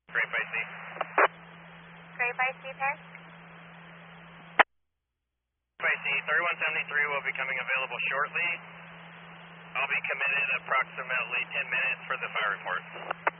Great by C. Great by C, pair. By C, 3173 will be coming available shortly. I'll be committed approximately 10 minutes for the fire report.